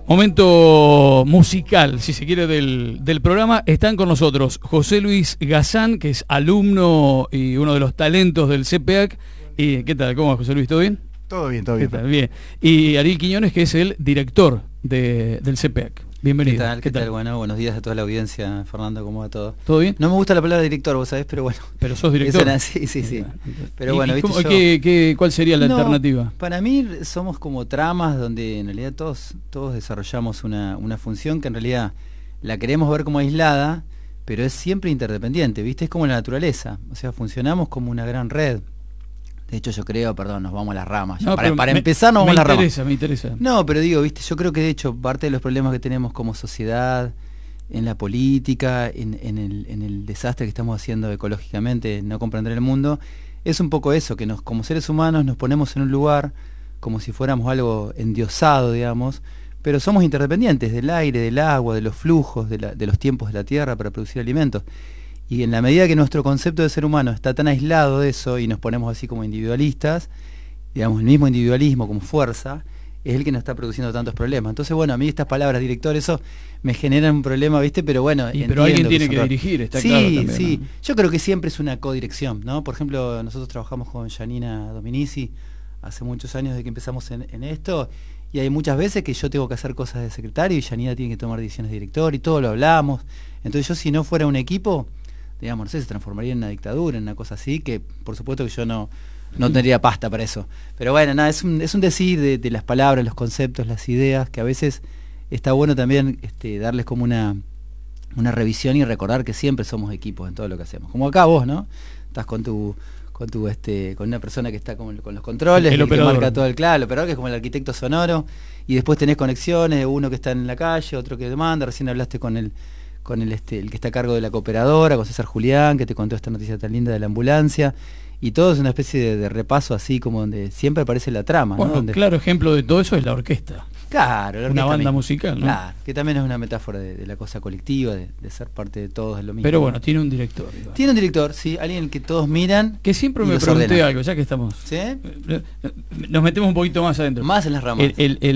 Momento musical, si se quiere, del programa. Están con nosotros José Luis Gazán, que es alumno y uno de los talentos del CPAC. ¿Y qué tal? ¿Cómo va, José Luis? ¿Todo bien? Todo bien, todo bien. ¿Qué tal? Bien. Y Ariel Quiñones, que es el director del CPAC. Bienvenido. ¿Qué tal? Bueno, buenos días a toda la audiencia. Fernando, ¿cómo va todo? ¿Todo bien? No me gusta la palabra director, vos sabés, pero bueno. ¿Pero sos director? Sí. Pero bueno, ¿viste? ¿Cuál sería la alternativa? Para mí somos como tramas donde en realidad todos desarrollamos una función que en realidad la queremos ver como aislada, pero es siempre interdependiente, ¿viste? Es como la naturaleza. O sea, funcionamos como una gran red. De hecho, yo creo, nos vamos a las ramas. No, para empezar, nos vamos a las ramas. Me interesa. No, pero digo, viste, yo creo que de hecho parte de los problemas que tenemos como sociedad, en la política, en el desastre que estamos haciendo ecológicamente, no comprender el mundo, es un poco eso, que como seres humanos nos ponemos en un lugar como si fuéramos algo endiosado, digamos, pero somos interdependientes del aire, del agua, de los flujos, de los tiempos de la tierra para producir alimentos. Y en la medida que nuestro concepto de ser humano está tan aislado de eso y nos ponemos así como individualistas, digamos, el mismo individualismo como fuerza, es el que nos está produciendo tantos problemas. Entonces, bueno, a mí estas palabras, director, eso me generan un problema, ¿viste? Pero bueno, pero alguien tiene que dirigir, está claro también. Sí, ¿no? Yo creo que siempre es una codirección, ¿no? Por ejemplo, nosotros trabajamos con Janina Dominici hace muchos años de que empezamos en esto, y hay muchas veces que yo tengo que hacer cosas de secretario y Janina tiene que tomar decisiones de director y todo lo hablamos. Entonces yo, si no fuera un equipo, digamos, no sé, se transformaría en una dictadura, en una cosa así, que por supuesto que yo no tendría pasta para eso. Pero bueno, nada, es un decir de las palabras, los conceptos, las ideas, que a veces está bueno también darles como una revisión y recordar que siempre somos equipos en todo lo que hacemos. Como acá vos, ¿no? Estás con una persona que está con los controles, el que operador. marca todo el operador, que es como el arquitecto sonoro, y después tenés conexiones, uno que está en la calle, otro que demanda, recién hablaste con el que está a cargo de la cooperadora, con César Julián, que te contó esta noticia tan linda de la ambulancia, y todo es una especie de repaso así como donde siempre aparece la trama. Bueno, ¿no? claro ejemplo de todo eso es la orquesta. Claro, la orquesta una banda misma. musical, ¿no? Claro, que también es una metáfora de la cosa colectiva, de ser parte de todos, de lo mismo. Pero bueno, tiene un director. Tiene un director, sí, alguien que todos miran. Que siempre me pregunté algo, ya que estamos. ¿Sí? Nos metemos un poquito más adentro. Más en las ramas.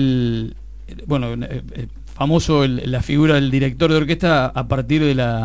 Bueno, famoso la figura del director de orquesta a partir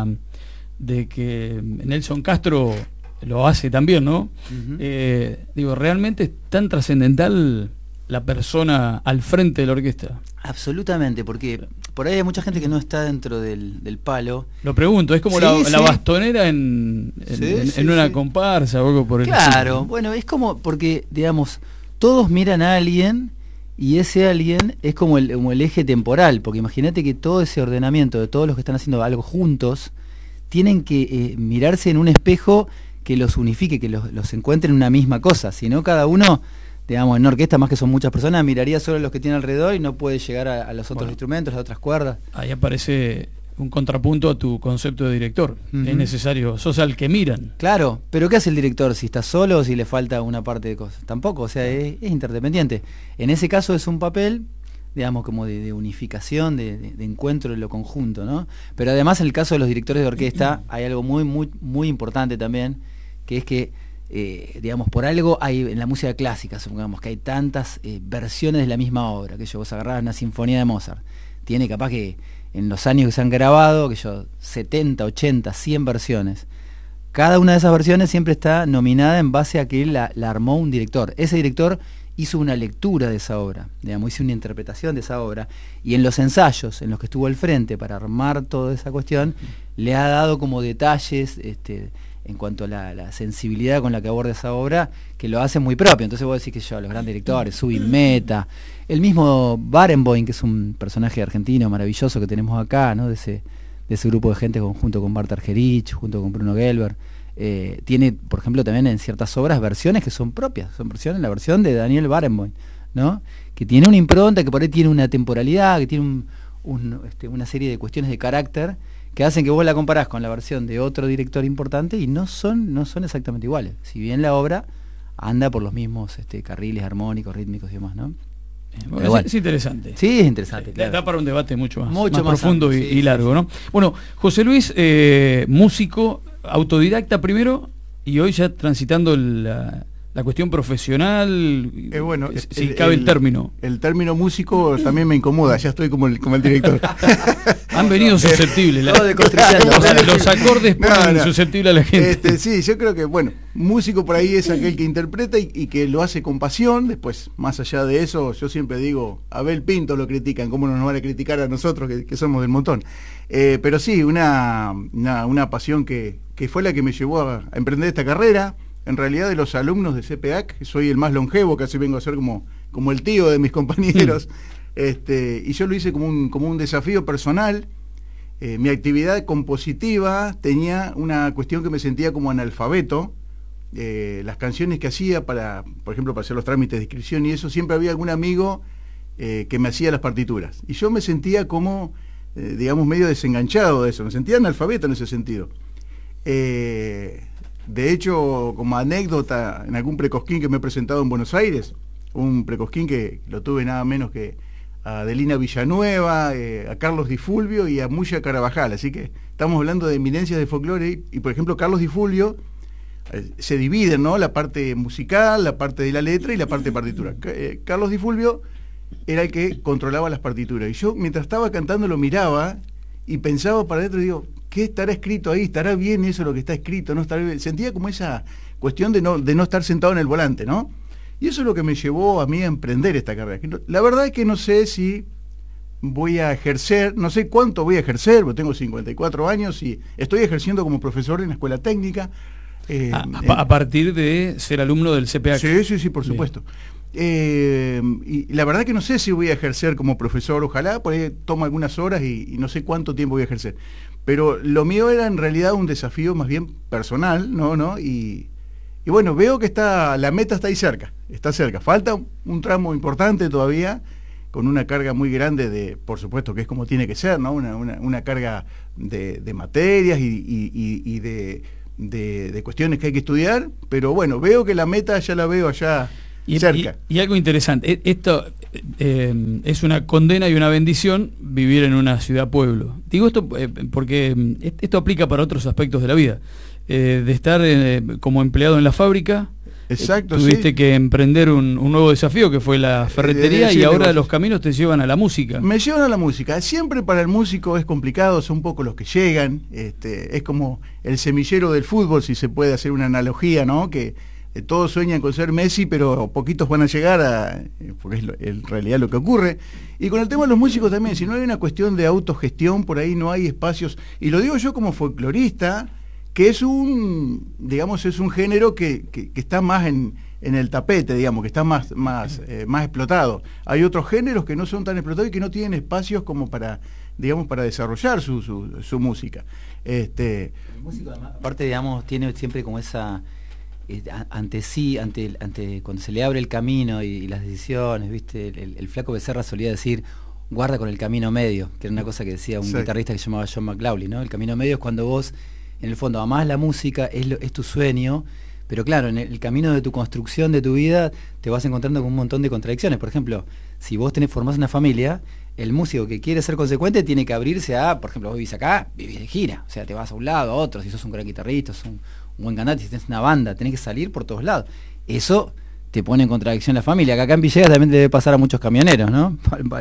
de que Nelson Castro lo hace también, ¿no? Uh-huh. ¿Realmente es tan trascendental la persona al frente de la orquesta? Absolutamente, porque por ahí hay mucha gente que no está dentro del palo. Lo pregunto, es como la bastonera en una comparsa o algo por el estilo. Claro, bueno, es como porque, digamos, todos miran a alguien y ese alguien es como el eje temporal, porque imagínate que todo ese ordenamiento de todos los que están haciendo algo juntos tienen que mirarse en un espejo que los unifique, que los encuentre en una misma cosa, si no cada uno, digamos, en una orquesta, más que son muchas personas, miraría solo a los que tiene alrededor y no puede llegar a los otros instrumentos, a las otras cuerdas. Ahí aparece un contrapunto a tu concepto de director. Uh-huh. Es necesario, sos al que miran. Claro, pero ¿qué hace el director? Si está solo o si le falta una parte de cosas. Tampoco, o sea, es interdependiente. En ese caso es un papel, digamos, como de unificación, de encuentro en lo conjunto, ¿no? Pero además en el caso de los directores de orquesta hay algo muy, muy, muy importante también, que es que digamos, por algo hay en la música clásica, supongamos que hay tantas versiones de la misma obra, que vos agarrás una sinfonía de Mozart, tiene capaz que en los años que se han grabado, 70, 80, 100 versiones, cada una de esas versiones siempre está nominada en base a que la armó un director. Ese director hizo una lectura de esa obra, digamos, hizo una interpretación de esa obra, y en los ensayos en los que estuvo al frente para armar toda esa cuestión, le ha dado como detalles en cuanto a la sensibilidad con la que aborda esa obra, que lo hace muy propio. Entonces vos decís que los grandes directores, Zubin Mehta, el mismo Barenboim, que es un personaje argentino maravilloso que tenemos acá, ¿no? de ese grupo de gente junto con Bart Argerich, junto con Bruno Gelber, tiene, por ejemplo, también en ciertas obras versiones que son propias, son versiones, la versión de Daniel Barenboim, ¿no? Que tiene una impronta, que por ahí tiene una temporalidad, que tiene una serie de cuestiones de carácter que hacen que vos la comparás con la versión de otro director importante y no son exactamente iguales, si bien la obra anda por los mismos carriles armónicos, rítmicos y demás, ¿no? Bueno, es interesante. Sí, es interesante, claro. Da para un debate mucho más profundo amplio, y largo, ¿no? Bueno, José Luis, músico, autodidacta primero, y hoy ya transitando la cuestión profesional, bueno, si cabe el término. El término músico también me incomoda, ya estoy como el director. Han venido susceptibles. Los acordes ponen susceptible a la gente. Sí, yo creo que, bueno, músico por ahí es aquel que interpreta y que lo hace con pasión. Después, más allá de eso, yo siempre digo, Abel Pinto lo critican, ¿cómo no nos van a criticar a nosotros que somos del montón? Pero sí, una pasión que fue la que me llevó a emprender esta carrera. En realidad, de los alumnos de CPAC, soy el más longevo, casi vengo a ser como el tío de mis compañeros. Y yo lo hice como un desafío personal. Mi actividad compositiva tenía una cuestión que me sentía como analfabeto. Las canciones que hacía por ejemplo, para hacer los trámites de inscripción y eso, siempre había algún amigo que me hacía las partituras. Y yo me sentía como, digamos, medio desenganchado de eso. Me sentía analfabeto en ese sentido. De hecho, como anécdota, en algún precosquín que me he presentado en Buenos Aires, un precosquín que lo tuve nada menos que a Adelina Villanueva, a Carlos Di Fulvio y a Muya Carabajal. Así que estamos hablando de eminencias de folclore y por ejemplo, Carlos Di Fulvio se divide, ¿no? La parte musical, la parte de la letra y la parte de partitura. Carlos Di Fulvio era el que controlaba las partituras. Y yo, mientras estaba cantando, lo miraba y pensaba para adentro y digo, ¿qué estará escrito ahí? ¿Estará bien eso lo que está escrito? ¿No estará bien? Sentía como esa cuestión de no estar sentado en el volante, ¿no? Y eso es lo que me llevó a mí a emprender esta carrera. La verdad es que no sé si voy a ejercer, no sé cuánto voy a ejercer, porque tengo 54 años y estoy ejerciendo como profesor en la escuela técnica. A partir de ser alumno del CPAC. Sí, por supuesto. Y la verdad que no sé si voy a ejercer como profesor, ojalá, por ahí tomo algunas horas y no sé cuánto tiempo voy a ejercer. Pero lo mío era en realidad un desafío más bien personal, ¿no? Y bueno, veo que la meta está ahí cerca, está cerca. Falta un tramo importante todavía, con una carga muy grande por supuesto que es como tiene que ser, ¿no? Una carga de materias y de cuestiones que hay que estudiar, pero bueno, veo que la meta ya la veo allá cerca. Y algo interesante, esto es una condena y una bendición vivir en una ciudad-pueblo. Digo esto porque esto aplica para otros aspectos de la vida. De estar como empleado en la fábrica, exacto, tuviste que emprender un nuevo desafío que fue la ferretería y ahora los caminos te llevan a la música. Me llevan a la música. Siempre para el músico es complicado, son pocos los que llegan. Es como el semillero del fútbol, si se puede hacer una analogía, ¿no? Que todos sueñan con ser Messi, pero poquitos van a llegar porque es en realidad lo que ocurre. Y con el tema de los músicos también, si no hay una cuestión de autogestión, por ahí no hay espacios. Y lo digo yo como folclorista, que es un género que está más en el tapete, digamos, que está más explotado. Hay otros géneros que no son tan explotados y que no tienen espacios como para desarrollar su música. El músico, además, aparte, digamos, tiene siempre como esa ante cuando se le abre el camino y las decisiones, ¿viste? El flaco Becerra solía decir, guarda con el camino medio, que era una cosa que decía un guitarrista que se llamaba John McLaughlin, ¿no? El camino medio es cuando vos, en el fondo, amás la música, es tu sueño, pero claro, en el camino de tu construcción de tu vida te vas encontrando con un montón de contradicciones. Por ejemplo, si vos formás una familia, el músico que quiere ser consecuente tiene que abrirse por ejemplo, vos vivís acá, vivís de gira, o sea, te vas a un lado, a otro, si sos un gran guitarrista, sos un buen cantante, si tenés una banda, tenés que salir por todos lados. Eso te pone en contradicción la familia, que acá en Villegas también debe pasar a muchos camioneros, ¿no?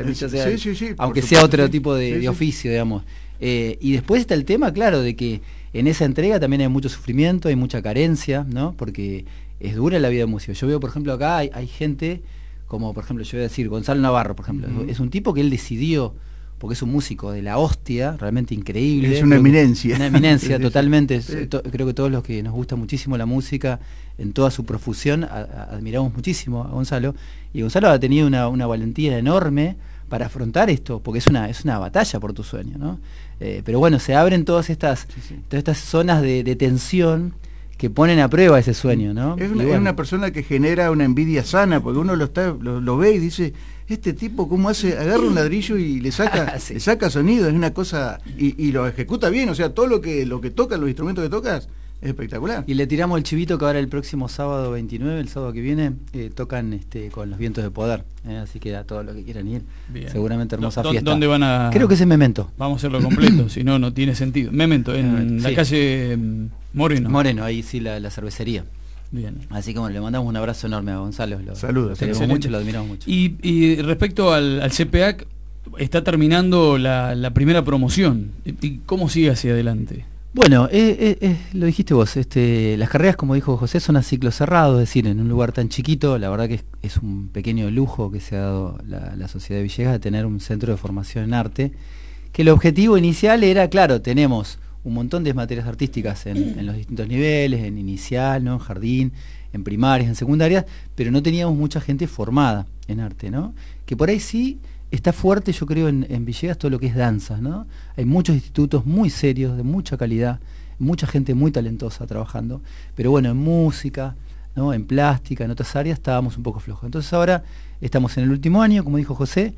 Sí, aunque sea otro tipo de oficio, digamos. Y después está el tema, claro, de que en esa entrega también hay mucho sufrimiento, hay mucha carencia, ¿no? Porque es dura la vida de músico. Yo veo, por ejemplo, acá hay gente, como por ejemplo, yo voy a decir, Gonzalo Navarro, por ejemplo, es un tipo que él decidió, porque es un músico de la hostia, realmente increíble. Es una eminencia. Una eminencia, totalmente. Creo que todos los que nos gusta muchísimo la música, en toda su profusión, admiramos muchísimo a Gonzalo. Y Gonzalo ha tenido una valentía enorme para afrontar esto, porque es una batalla por tu sueño, ¿no? Pero bueno, se abren todas estas zonas de tensión que ponen a prueba ese sueño, ¿no? Es una persona que genera una envidia sana, porque uno lo ve y dice, este tipo cómo hace, agarra un ladrillo y le saca sonido, es una cosa, y lo ejecuta bien, o sea, todo lo que toca, los instrumentos que tocas, es espectacular. Y le tiramos el chivito que ahora el próximo sábado 29, el sábado que viene, tocan con los Vientos de Poder, así que a todos los que quieran ir, bien. Seguramente hermosa fiesta. ¿Dónde van a...? Creo que es en Memento. Vamos a hacerlo completo, si no tiene sentido. Memento, en la calle Moreno. Moreno, ahí sí, la cervecería. Bien. Así que bueno, le mandamos un abrazo enorme a Gonzalo. Saludos. Lo queremos mucho, lo admiramos mucho. Y respecto al CPAC, está terminando la primera promoción. ¿Y cómo sigue hacia adelante? Bueno, lo dijiste vos, las carreras, como dijo José, son a ciclo cerrado, es decir, en un lugar tan chiquito, la verdad que es un pequeño lujo que se ha dado la Sociedad de Villegas de tener un centro de formación en arte, que el objetivo inicial era, claro, tenemos un montón de materias artísticas en los distintos niveles, en inicial, ¿no? En jardín, en primarias, en secundarias, pero no teníamos mucha gente formada en arte, ¿no? Que por ahí sí está fuerte, yo creo, en Villegas todo lo que es danza, ¿no? Hay muchos institutos muy serios, de mucha calidad, mucha gente muy talentosa trabajando, pero bueno, en música, ¿no? En plástica, en otras áreas estábamos un poco flojos. Entonces ahora estamos en el último año, como dijo José,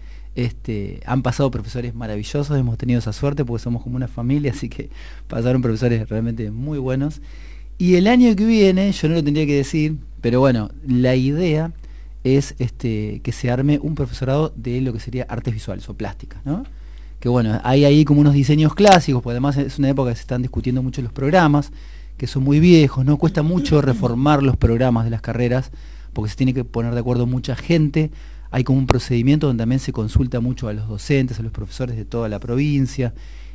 han pasado profesores maravillosos, hemos tenido esa suerte porque somos como una familia, así que pasaron profesores realmente muy buenos. Y el año que viene, yo no lo tendría que decir, pero bueno, la idea es que se arme un profesorado de lo que sería artes visuales o plásticas, ¿no? Que bueno, hay ahí como unos diseños clásicos, porque además es una época que se están discutiendo mucho los programas, que son muy viejos, ¿no? Cuesta mucho reformar los programas de las carreras, porque se tiene que poner de acuerdo mucha gente. Hay como un procedimiento donde también se consulta mucho a los docentes, a los profesores de toda la provincia,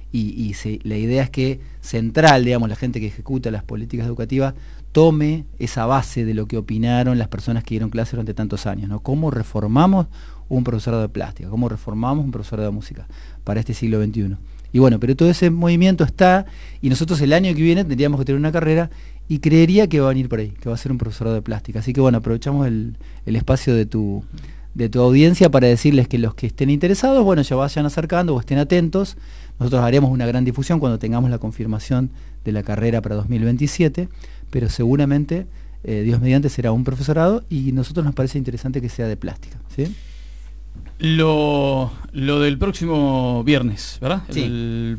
y la idea es que central, digamos, la gente que ejecuta las políticas educativas, tome esa base de lo que opinaron las personas que dieron clase durante tantos años, ¿no? ¿Cómo reformamos un profesorado de plástica? ¿Cómo reformamos un profesorado de música para este siglo XXI? Y bueno, pero todo ese movimiento está, y nosotros el año que viene tendríamos que tener una carrera, y creería que va a venir por ahí, que va a ser un profesorado de plástica. Así que bueno, aprovechamos el espacio de tu audiencia para decirles que los que estén interesados, bueno, ya vayan acercando o estén atentos. Nosotros haremos una gran difusión cuando tengamos la confirmación de la carrera para 2027, pero seguramente, Dios mediante, será un profesorado, y nosotros nos parece interesante que sea de plástica, ¿sí? Lo del próximo viernes, ¿verdad? Sí. El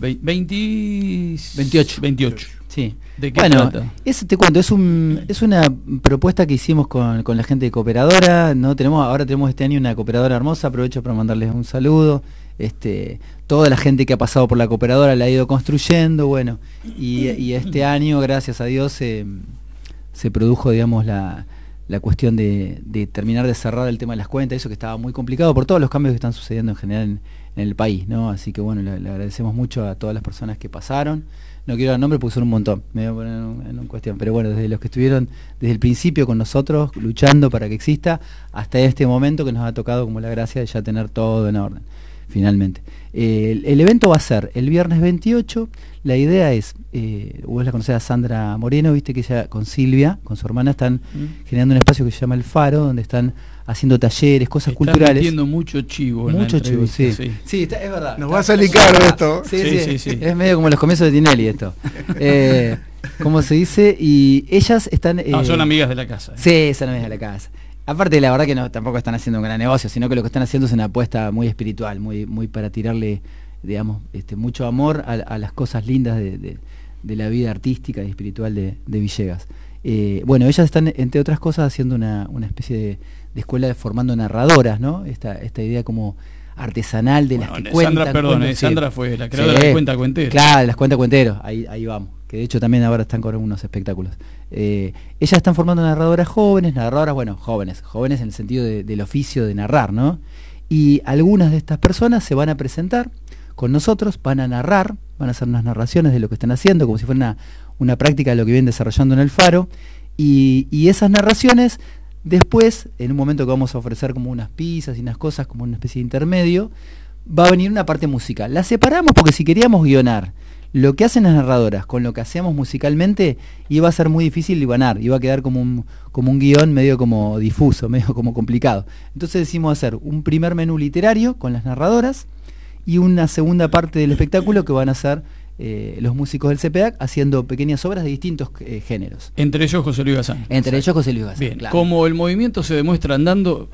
28. Sí. ¿De qué bueno, trata? Te cuento, es una propuesta que hicimos con la gente de Cooperadora, ¿no? Ahora tenemos este año una cooperadora hermosa, aprovecho para mandarles un saludo. Toda la gente que ha pasado por la Cooperadora la ha ido construyendo, bueno, y este año, gracias a Dios, se produjo, digamos, la cuestión de terminar de cerrar el tema de las cuentas, eso que estaba muy complicado por todos los cambios que están sucediendo en general en el país, ¿no? Así que bueno, le agradecemos mucho a todas las personas que pasaron. No quiero dar nombre porque son un montón, me voy a poner en una cuestión, pero bueno, desde los que estuvieron desde el principio con nosotros, luchando para que exista, hasta este momento que nos ha tocado como la gracia de ya tener todo en orden, finalmente. El evento va a ser el viernes 28, la idea es, vos la conocés a Sandra Moreno, viste que ella con Silvia, con su hermana, están generando un espacio que se llama El Faro, donde están haciendo talleres, cosas culturales. Están metiendo mucho chivo. Mucho chivo, sí. Sí, sí es verdad. Nos va a salir caro esto. Sí. Es medio como los comienzos de Tinelli esto. ¿Cómo se dice? Y ellas están... son amigas de la casa. Sí, son amigas de la casa. Aparte, la verdad que no, tampoco están haciendo un gran negocio, sino que lo que están haciendo es una apuesta muy espiritual, muy para tirarle, digamos, mucho amor a las cosas lindas de la vida artística y espiritual de Villegas. Bueno, ellas están, entre otras cosas, haciendo una especie de escuela formando narradoras, ¿no? Esta idea como artesanal de las que cuentan. Sandra fue la creadora de Cuenta Cuentero. Claro, las Cuenta Cuenteros, ahí vamos. Que de hecho también ahora están con algunos espectáculos. Ellas están formando narradoras jóvenes, jóvenes en el sentido del oficio de narrar, ¿no? Y algunas de estas personas se van a presentar con nosotros, van a narrar, van a hacer unas narraciones de lo que están haciendo, como si fuera una práctica de lo que vienen desarrollando en el Faro, y esas narraciones, después, en un momento que vamos a ofrecer como unas pizzas y unas cosas, como una especie de intermedio, va a venir una parte musical. La separamos porque si queríamos guionar lo que hacen las narradoras con lo que hacemos musicalmente, iba a ser muy difícil libanar, iba a quedar como un guión medio como difuso, medio como complicado. Entonces decidimos hacer un primer menú literario con las narradoras y una segunda parte del espectáculo que van a hacer los músicos del CPAC haciendo pequeñas obras de distintos géneros. Entre ellos José Luis Gazán. Bien, claro. Como el movimiento se demuestra andando,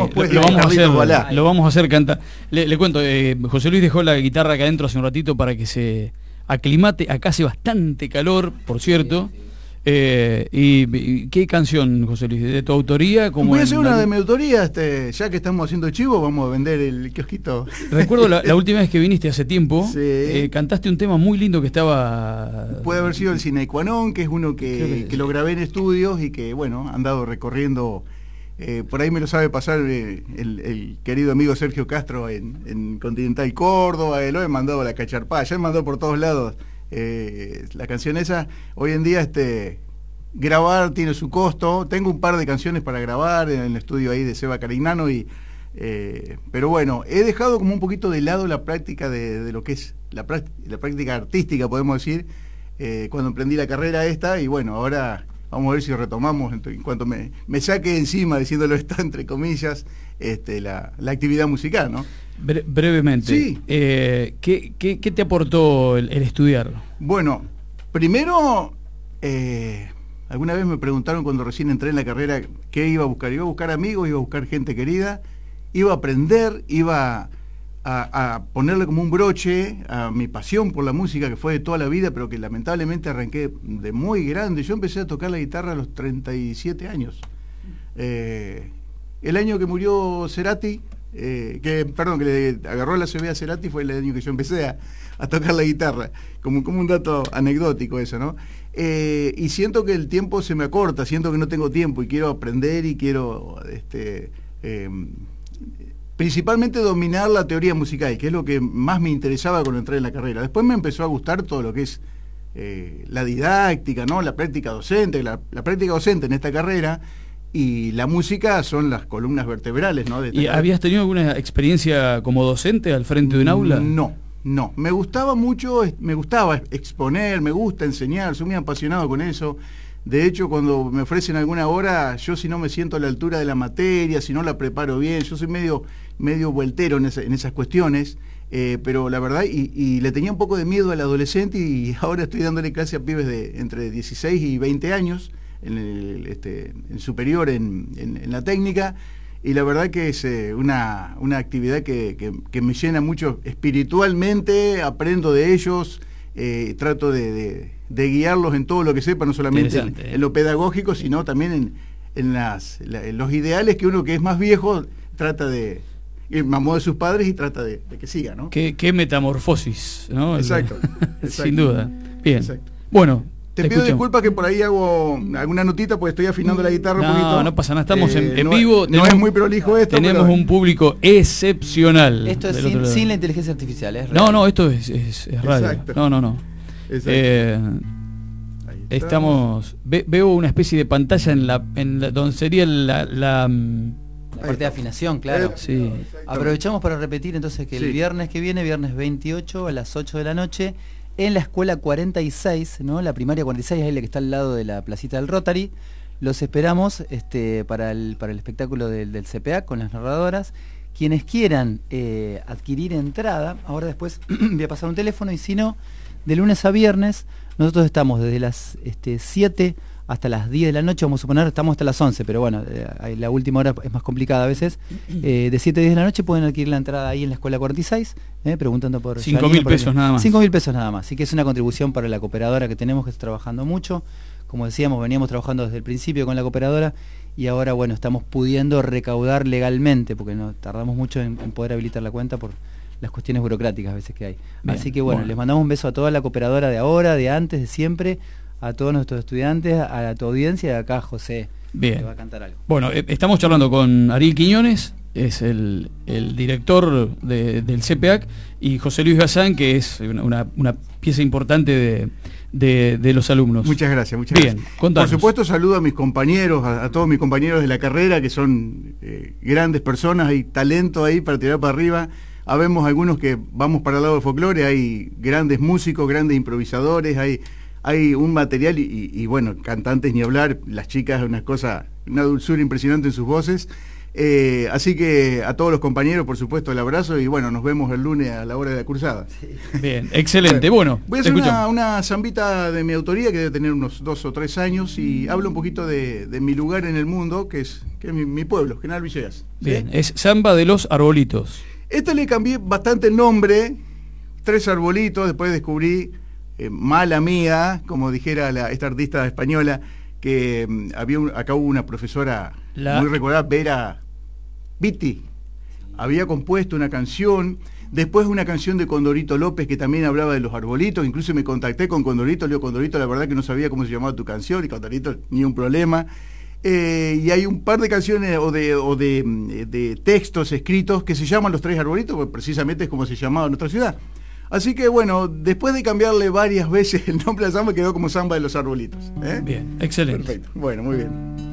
lo vamos a hacer cantar. Le cuento, José Luis dejó la guitarra acá adentro hace un ratito para que se aclimate. Acá hace bastante calor, por cierto. ¿Y qué canción, José Luis? ¿De tu autoría? Como voy a hacer una de mi autoría, ya que estamos haciendo chivo, vamos a vender el kiosquito. Recuerdo la última vez que viniste hace tiempo, sí. Cantaste un tema muy lindo que estaba... Puede haber sido el Sine Qua Non, que es uno que lo grabé en estudios y que, bueno, han andado recorriendo... por ahí me lo sabe pasar el querido amigo Sergio Castro en Continental Córdoba, lo he mandado a la Cacharpá, ya he mandado por todos lados la canción esa. Hoy en día grabar tiene su costo, tengo un par de canciones para grabar en el estudio ahí de Seba Carignano, pero bueno, he dejado como un poquito de lado la práctica de lo que es la práctica artística, podemos decir, cuando emprendí la carrera esta, y bueno, ahora... Vamos a ver si retomamos, en cuanto me saque encima, diciéndolo esto entre comillas, la actividad musical, ¿no? Brevemente, sí. ¿Qué te aportó el estudiar? Bueno, primero, alguna vez me preguntaron cuando recién entré en la carrera qué iba a buscar. Iba a buscar amigos, iba a buscar gente querida, iba a aprender, iba a ponerle como un broche a mi pasión por la música, que fue de toda la vida, pero que lamentablemente arranqué de muy grande. Yo empecé a tocar la guitarra a los 37 años. El año que murió Cerati, que le agarró la CB a Cerati, fue el año que yo empecé a tocar la guitarra, como un dato anecdótico eso, ¿no? Y siento que el tiempo se me acorta, siento que no tengo tiempo y quiero aprender y quiero... principalmente dominar la teoría musical, que es lo que más me interesaba cuando entré en la carrera. Después me empezó a gustar todo lo que es la didáctica, ¿no? La práctica docente. La práctica docente en esta carrera y la música son las columnas vertebrales, ¿no? ¿Y habías tenido alguna experiencia como docente al frente de un aula? No. Me gustaba mucho, me gustaba exponer, me gusta enseñar, soy muy apasionado con eso. De hecho, cuando me ofrecen alguna hora, yo si no me siento a la altura de la materia, si no la preparo bien, yo soy medio vueltero en esas cuestiones, pero la verdad, y le tenía un poco de miedo al adolescente, y ahora estoy dándole clase a pibes de entre 16 y 20 años, en superior en la técnica, y la verdad que es una actividad que me llena mucho espiritualmente, aprendo de ellos, trato de guiarlos en todo lo que sepa, no solamente en lo pedagógico, sino también en los ideales que uno que es más viejo trata de mamó de sus padres y trata de que siga, ¿no? Qué metamorfosis, ¿no? Exacto. Sin duda. Bien. Exacto. Bueno, te pido disculpas que por ahí hago alguna notita porque estoy afinando la guitarra un poquito. No pasa nada, estamos en vivo. No es muy prolijo esto. Tenemos un público excepcional. Esto es sin la inteligencia artificial, ¿es real? No, esto es radio. Exacto. No. Estamos... Veo una especie de pantalla donde sería la parte de afinación, claro. Sí. Aprovechamos para repetir entonces que el viernes que viene, viernes 28 a las 8 de la noche, en la escuela 46, ¿no? La primaria 46, ahí la que está al lado de la placita del Rotary. Los esperamos para el espectáculo del CPA con las narradoras. Quienes quieran adquirir entrada, ahora después voy a pasar un teléfono, y si no, de lunes a viernes, nosotros estamos desde las 7 hasta las 10 de la noche, vamos a suponer, estamos hasta las 11, pero bueno, la última hora es más complicada a veces. De 7 a 10 de la noche pueden adquirir la entrada ahí en la escuela 46, preguntando por 5.000 pesos nada más. 5.000 pesos nada más, así que es una contribución para la cooperadora que tenemos, que está trabajando mucho. Como decíamos, veníamos trabajando desde el principio con la cooperadora, y ahora, bueno, estamos pudiendo recaudar legalmente, porque no tardamos mucho en poder habilitar la cuenta por las cuestiones burocráticas a veces que hay. Bien, así que bueno, les mandamos un beso a toda la cooperadora de ahora, de antes, de siempre, a todos nuestros estudiantes, a tu audiencia, y acá a José, bien, que va a cantar algo. Bueno, estamos charlando con Ariel Quiñones, es el director del CPAC, y José Luis Gazán, que es una pieza importante de los alumnos. Muchas gracias. Bien, contanos. Por supuesto, saludo a mis compañeros, a todos mis compañeros de la carrera, que son grandes personas, hay talento ahí para tirar para arriba. Habemos algunos que vamos para el lado del folclore, hay grandes músicos, grandes improvisadores, hay un material y bueno, cantantes ni hablar, las chicas, una dulzura impresionante en sus voces. Así que a todos los compañeros, por supuesto, el abrazo, y bueno, nos vemos el lunes a la hora de la cursada. Sí. Bien, excelente. Bueno, voy a hacer una zambita de mi autoría, que debe tener unos 2 o 3 años, y hablo un poquito de mi lugar en el mundo, que es mi pueblo, General Villegas. Bien, ¿sí? Es Zamba de los Arbolitos. Le cambié bastante el nombre, 3 arbolitos, después descubrí mala mía, como dijera esta artista española, que acá hubo una profesora muy recordada, Vera Vitti, había compuesto una canción, después una canción de Condorito López que también hablaba de los arbolitos, incluso me contacté con Condorito, le digo, Condorito, la verdad que no sabía cómo se llamaba tu canción, y Condorito, ni un problema. Y hay un par de canciones o de textos escritos que se llaman Los Tres Arbolitos, porque precisamente es como se llamaba en nuestra ciudad. Así que bueno, después de cambiarle varias veces el nombre a la samba, quedó como Samba de los Arbolitos. Bien, excelente. Perfecto, bueno, muy bien.